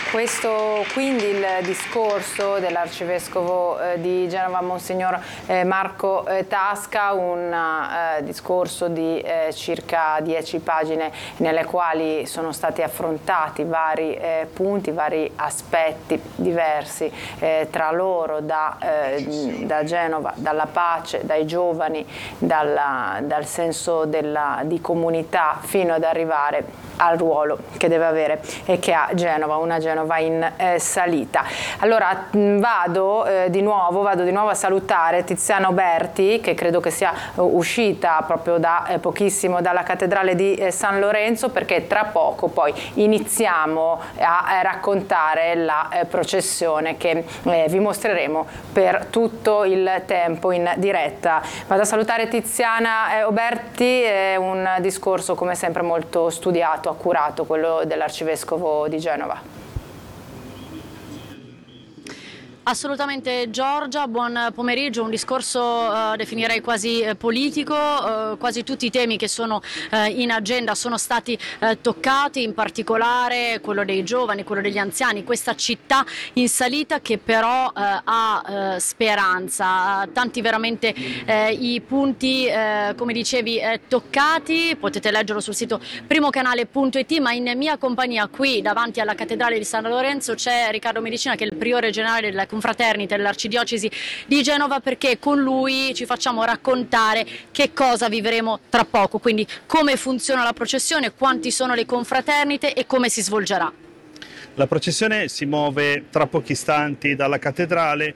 Questo quindi il discorso dell'Arcivescovo di Genova, Monsignor Marco Tasca, un discorso di circa 10 pagine nelle quali sono stati affrontati vari punti, vari aspetti diversi tra loro, da Genova, dalla pace, dai giovani, dal senso di comunità, fino ad arrivare al ruolo che deve avere e che ha Genova, una Genova in salita. Allora vado di nuovo a salutare Tiziana Oberti, che credo che sia uscita proprio da pochissimo dalla cattedrale di San Lorenzo, perché tra poco poi iniziamo a raccontare la processione che vi mostreremo per tutto il tempo in diretta. Vado a salutare Tiziana Oberti, è un discorso come sempre molto studiato, accurato, quello dell'Arcivescovo di Genova. Assolutamente Giorgia, buon pomeriggio, un discorso definirei quasi politico, quasi tutti i temi che sono in agenda sono stati toccati, in particolare quello dei giovani, quello degli anziani, questa città in salita che però ha speranza, tanti veramente i punti come dicevi toccati, potete leggerlo sul sito primocanale.it, ma in mia compagnia qui davanti alla cattedrale di San Lorenzo c'è Riccardo Medicina, che è il priore generale della confraternita dell'Arcidiocesi di Genova, perché con lui ci facciamo raccontare che cosa vivremo tra poco, quindi come funziona la processione, quanti sono le confraternite e come si svolgerà. La processione si muove tra pochi istanti dalla cattedrale,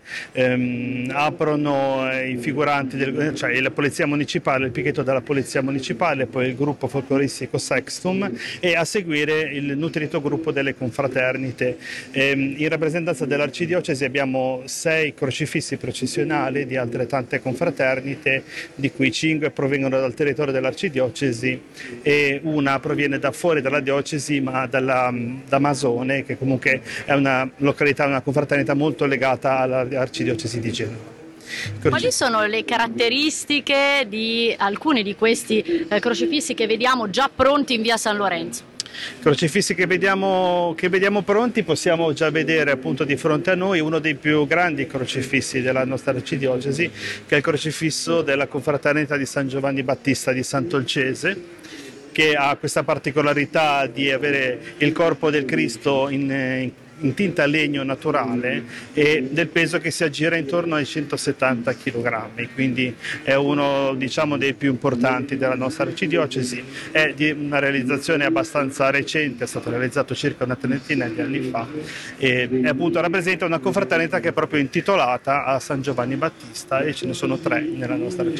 aprono i figuranti, cioè la polizia municipale, il picchetto della polizia municipale, poi il gruppo folcloristico Sextum e a seguire il nutrito gruppo delle confraternite. In rappresentanza dell'Arcidiocesi abbiamo 6 crocifissi processionali di altrettante confraternite, di cui 5 provengono dal territorio dell'Arcidiocesi e una proviene da fuori dalla diocesi, ma da Masone, che comunque è una località, una confraternita molto legata all'Arcidiocesi di Genova. Quali sono le caratteristiche di alcuni di questi crocifissi che vediamo già pronti in via San Lorenzo? Crocifissi che vediamo pronti, possiamo già vedere appunto di fronte a noi uno dei più grandi crocifissi della nostra arcidiocesi, che è il crocifisso della confraternita di San Giovanni Battista di Sant'Olcese, che ha questa particolarità di avere il corpo del Cristo in tinta legno naturale e del peso che si aggira intorno ai 170 kg, quindi è uno, diciamo, dei più importanti della nostra arcidiocesi. È di una realizzazione abbastanza recente, è stato realizzato circa una trentina di anni fa e appunto rappresenta una confraternita che è proprio intitolata a San Giovanni Battista, e ce ne sono 3 nella nostra arcidiocesi.